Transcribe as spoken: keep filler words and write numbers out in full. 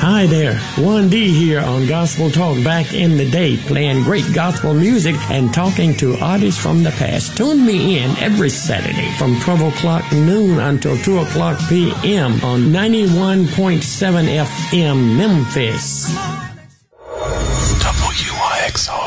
Hi there, one D here on Gospel Talk Back in the Day, playing great gospel music and talking to artists from the past. Tune me in every Saturday from twelve o'clock noon until two o'clock p.m. on ninety-one point seven F M Memphis. W Y X R.